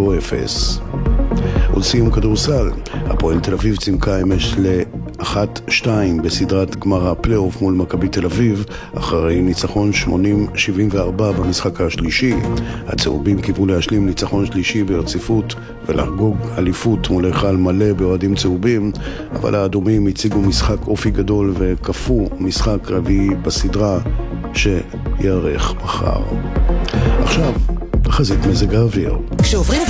תיקו 0. ולסיום כדורסל, הפועל תל אביב צימקה אמש ל-1-2 בסדרת גמר הפלייאוף מול מכבי תל אביב, אחרי ניצחון 80-74 במשחק השלישי. הצהובים קיוו להשלים ניצחון שלישי ברציפות ולחגוג אליפות מול היכל מלא באוהדים צהובים, אבל האדומים הציגו משחק אופי גדול וכפו משחק רביעי בסדרה שיערך מחר. עכשיו, תחזית מזג האוויר. כשעוברים את